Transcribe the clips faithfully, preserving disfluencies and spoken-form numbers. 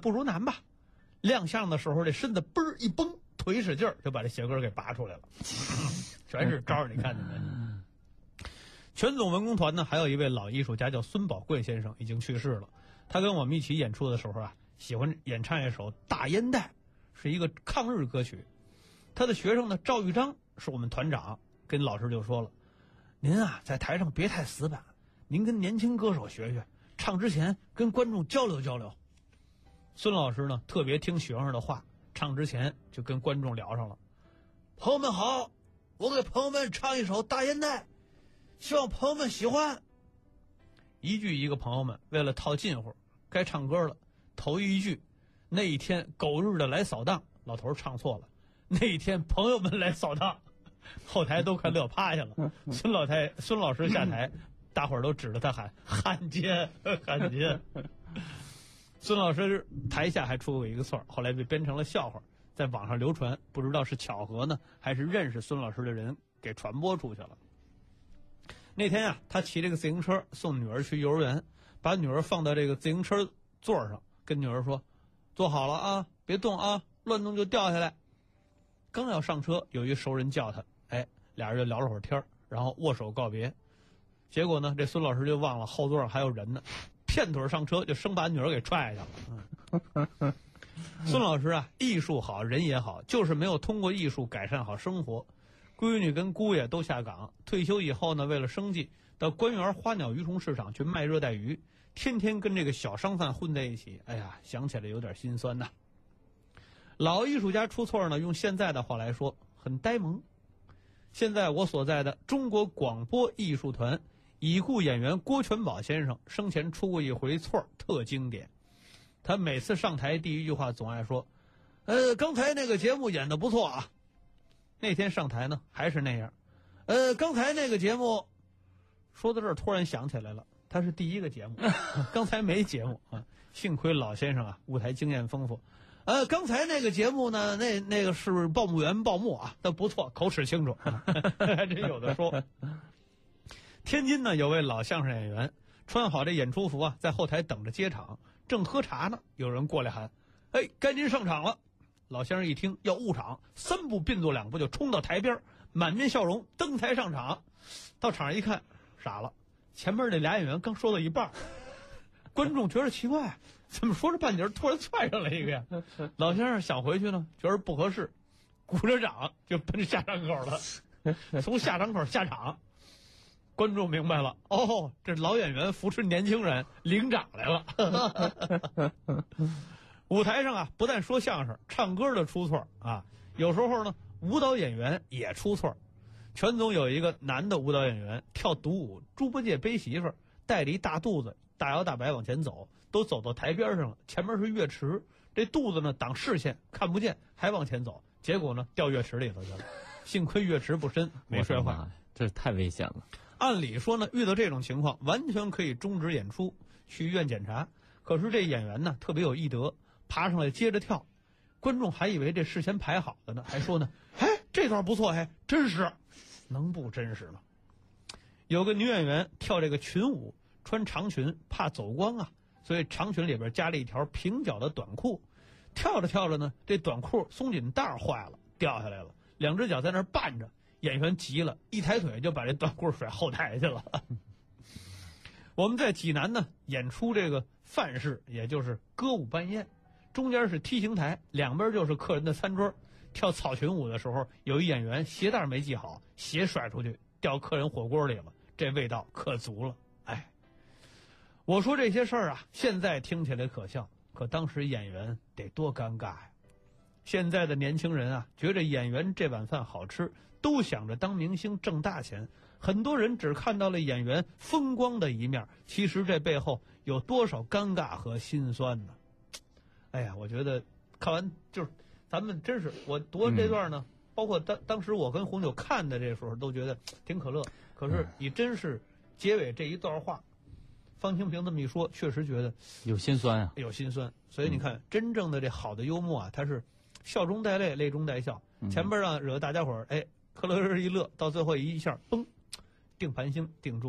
不如难吧。亮相的时候，这身子嘣儿一绷，腿使劲儿就把这鞋跟给拔出来了，全是招儿，你看见没？全总文工团呢，还有一位老艺术家叫孙宝贵先生，已经去世了。他跟我们一起演出的时候啊，喜欢演唱一首《大烟袋》，是一个抗日歌曲。他的学生呢，赵玉章是我们团长，跟老师就说了：“您啊，在台上别太死板，您跟年轻歌手学学，唱之前跟观众交流交流。”孙老师呢，特别听学生的话，唱之前就跟观众聊上了：“朋友们好，我给朋友们唱一首《大烟袋》，希望朋友们喜欢。”一句一个朋友们，为了套近乎，该唱歌了。头一句，那一天狗日的来扫荡，老头唱错了。那一天朋友们来扫荡，后台都快乐趴下了。孙老太孙老师下台，大伙儿都指着他喊汉奸汉奸。孙老师台下还出过一个错，后来被编成了笑话，在网上流传，不知道是巧合呢，还是认识孙老师的人给传播出去了。那天啊，他骑这个自行车送女儿去幼儿园，把女儿放到这个自行车座上，跟女儿说：“坐好了啊，别动啊，乱动就掉下来。”刚要上车，有一熟人叫他，哎，俩人就聊了会儿天，然后握手告别。结果呢，这孙老师就忘了后座上还有人呢，片腿上车就生把女儿给踹下去了。嗯、孙老师啊，艺术好，人也好，就是没有通过艺术改善好生活。闺女跟姑爷都下岗，退休以后呢，为了生计，到官园花鸟鱼虫市场去卖热带鱼，天天跟这个小商贩混在一起。哎呀，想起来有点心酸呐。老艺术家出错呢，用现在的话来说，很呆萌。现在我所在的中国广播艺术团已故演员郭全宝先生生前出过一回错，特经典。他每次上台第一句话总爱说：“呃，刚才那个节目演得不错啊。”那天上台呢，还是那样。呃，刚才那个节目，说到这儿突然想起来了，他是第一个节目，刚才没节目啊。幸亏老先生啊，舞台经验丰富。呃，刚才那个节目呢，那那个是报幕员报幕啊，都不错，口齿清楚，还真有的说。天津呢，有位老相声演员，穿好这演出服啊，在后台等着接场，正喝茶呢，有人过来喊：“哎，该您上场了。”老先生一听要误场，三步并作两步就冲到台边，满面笑容登台上场。到场上一看，傻了，前面那俩演员刚说到一半，观众觉得奇怪，怎么说着半截突然窜上来一个呀？老先生想回去呢，觉得不合适，鼓着掌就奔下场口了。从下场口下场，观众明白了，哦，这老演员扶持年轻人领奖来了。舞台上啊，不但说相声、唱歌的出错啊，有时候呢，舞蹈演员也出错。全总有一个男的舞蹈演员跳独舞，猪八戒背媳妇儿，带着一大肚子，大摇大摆往前走，都走到台边上了，前面是乐池，这肚子呢挡视线，看不见，还往前走，结果呢掉乐池里头去了。幸亏乐池不深，没摔坏。 这太危险了。 按理说呢，遇到这种情况，完全可以终止演出，去医院检查。可是这演员呢，特别有艺德。爬上来接着跳，观众还以为这事先排好的呢，还说呢：“哎，这段不错，哎，真实，能不真实吗？”有个女演员跳这个群舞，穿长裙，怕走光啊，所以长裙里边加了一条平角的短裤。跳着跳着呢，这短裤松紧带坏了，掉下来了，两只脚在那儿绊着，演员急了，一抬腿就把这短裤甩后台去了。我们在济南呢演出这个范式，也就是歌舞班宴。中间是梯形台，两边就是客人的餐桌。跳草裙舞的时候，有一演员鞋带没系好，鞋甩出去掉客人火锅里了，这味道可足了。哎，我说这些事儿啊，现在听起来可笑，可当时演员得多尴尬呀。现在的年轻人啊，觉着演员这碗饭好吃，都想着当明星挣大钱。很多人只看到了演员风光的一面，其实这背后有多少尴尬和心酸呢？哎呀，我觉得看完就是咱们真是，我读完这段呢，嗯、包括当当时我跟红酒看的这时候都觉得挺可乐。可是你真是结尾这一段话，方清平这么一说，确实觉得有心酸啊， 有心酸。所以你看，嗯、真正的这好的幽默啊，它是笑中带泪，泪中带笑。嗯、前边让惹大家伙儿哎呵乐呵一乐，到最后一下嘣，定盘星定住了。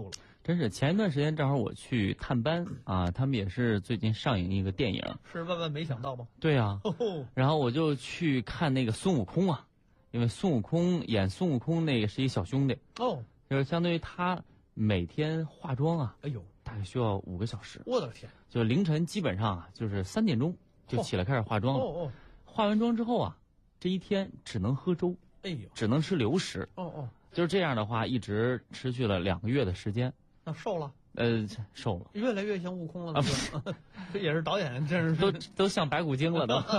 真是前一段时间正好我去探班啊，他们也是最近上映一个电影， 是万万没想到吗？ 对啊， 哦、 然后我就去看那个孙悟空啊，因为孙悟空演孙悟空那个是一小兄弟哦， 就是相当于他每天化妆啊， 哎呦， 大概需要五个小时。 我的天！ 就凌晨基本上啊，就是三点钟就起来开始化妆了。 哦哦， 化完妆之后啊，这一天只能喝粥， 哎呦， 只能吃流食。 哦哦， 就是这样的话，一直持续了两个月的时间。 那瘦了？ 呃，瘦了， 越来越像悟空了。啊、这也是导演，真是都都像白骨精了都。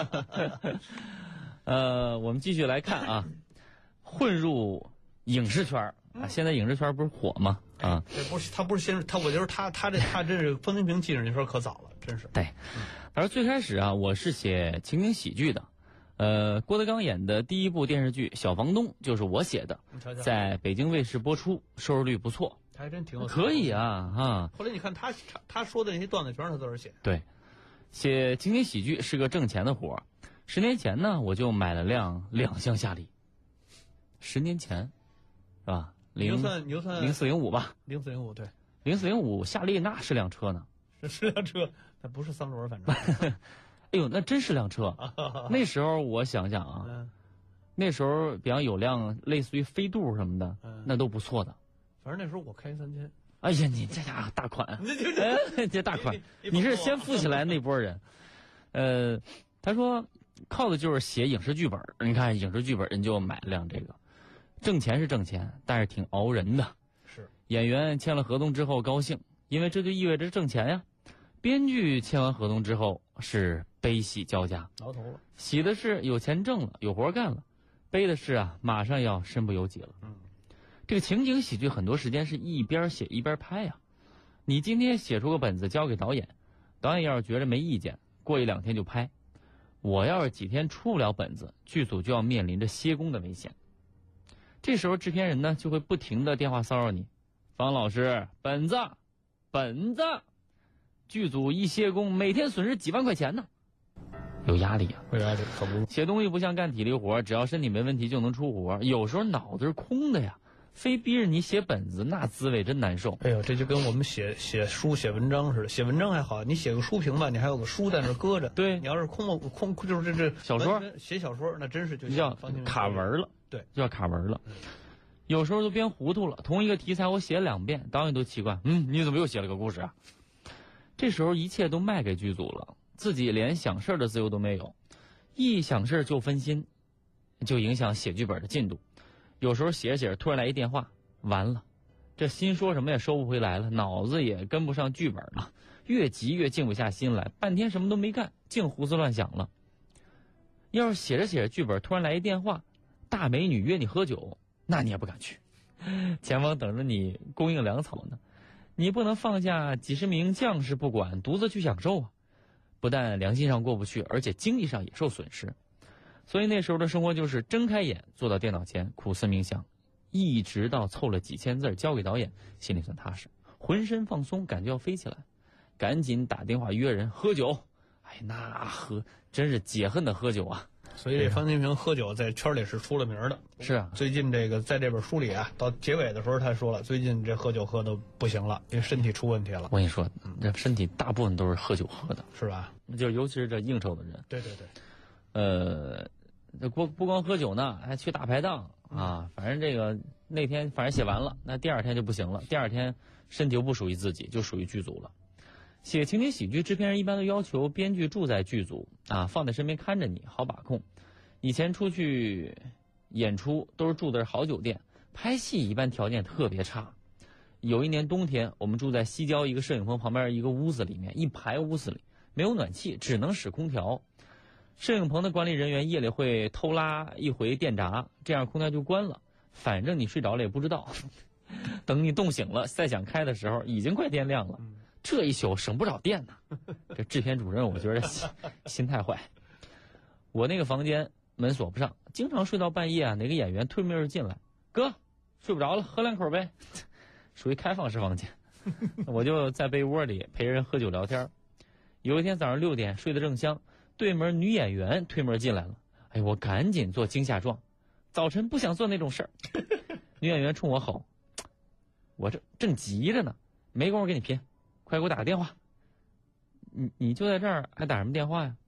呃，我们继续来看啊，混入影视圈啊，现在影视圈不是火吗？啊， 这不是他不是先他，我觉得他他这他这是方清平进入那时候可早了，真是。 对，他说最开始啊，我是写情景喜剧的，呃，郭德纲演的第一部电视剧《小房东》就是我写的，在北京卫视播出，收视率不错。 还真挺有可以啊哈。 后来你看他他他说的那些段子全是他自个儿写。 对，写情景喜剧是个挣钱的活儿。十年前呢，我就买了辆两厢夏利。十年前，是吧？零你就算你就算零四零五吧。 零四零五对。 零四零五夏利那是辆车呢。 是是辆车，那不是三轮，反正。 哎呦，那真是辆车。那时候我想想啊， 嗯、 那时候比方有辆类似于飞度什么的， 嗯、 那都不错的。 反正那时候我开三千。 哎呀，你这家伙大款，哎，这大款， 你, 你, 你是先富起来那波人。呃，他说靠的就是写影视剧本，你看影视剧本人就买了辆这个，挣钱是挣钱，但是挺熬人的。 是演员签了合同之后高兴，因为这就意味着挣钱呀。编剧签完合同之后是悲喜交加， 挠头了。 喜的是有钱挣了，有活干了；悲的是啊，马上要身不由己了。 嗯。 这个情景喜剧很多时间是一边写一边拍呀、啊。你今天写出个本子交给导演，导演要是觉得没意见，过一两天就拍。我要是几天出不了本子，剧组就要面临着歇工的危险。这时候制片人呢就会不停的电话骚扰你，方老师，本子，本子，剧组一歇工，每天损失几万块钱呢，有压力啊， 有压力，可不。 写东西不像干体力活，只要身体没问题就能出活，有时候脑子是空的呀。非逼着你写本子，那滋味真难受。 哎呦，这就跟我们写写书、写文章似的。写文章还好，你写个书评吧，你还有个书在那搁着。 对， 你要是空空就是这这小说写小说，那真是就叫卡文了。 对， 叫卡文了。嗯、有时候都编糊涂了。同一个题材我写两遍，导演都奇怪，嗯，你怎么又写了个故事啊？这时候一切都卖给剧组了，自己连想事儿的自由都没有，一想事儿就分心，就影响写剧本的进度。有时候写着写着突然来一电话，完了，这心说什么也收不回来了，脑子也跟不上剧本了，越急越静不下心来，半天什么都没干，净胡思乱想了。要是写着写着剧本突然来一电话，大美女约你喝酒，那你也不敢去，前方等着你供应粮草呢，你不能放下几十名将士不管，独自去享受啊！不但良心上过不去，而且经济上也受损失。所以那时候的生活就是睁开眼坐到电脑前苦思冥想，一直到凑了几千字交给导演，心里算踏实，浑身放松，感觉要飞起来，赶紧打电话约人喝酒。哎，那喝真是解恨的喝酒啊！ 所以这方清平喝酒在圈里是出了名的。 是啊， 最近这个在这本书里啊，到结尾的时候他说了，最近这喝酒喝的不行了，因为身体出问题了。 我跟你说，这身体大部分都是喝酒喝的， 是吧？ 就尤其是这应酬的人。 对对对， 呃。这不不光喝酒呢，还去大排档啊！反正这个那天反正写完了，那第二天就不行了。第二天身体又不属于自己，就属于剧组了。写情景喜剧，制片人一般都要求编剧住在剧组啊，放在身边看着你，好把控。以前出去演出都是住的是好酒店，拍戏一般条件特别差。有一年冬天，我们住在西郊一个摄影棚旁边一个屋子里面，一排屋子里没有暖气，只能使空调。摄影棚的管理人员夜里会偷拉一回电闸，这样空调就关了，反正你睡着了也不知道。等你冻醒了再想开的时候，已经快天亮了，这一宿省不少电呢。这制片主任我觉得心心太坏。我那个房间门锁不上，经常睡到半夜啊，哪个演员推门而进来，哥睡不着了，喝两口呗，属于开放式房间。我就在被窝里陪人喝酒聊天。有一天早上六点睡得正香，对门女演员推门进来了，哎，我赶紧做惊吓状，早晨不想做那种事儿。女演员冲我吼：“ 我这正急着呢，没工夫给你拼，快给我打个电话。你你就在这儿，还打什么电话呀？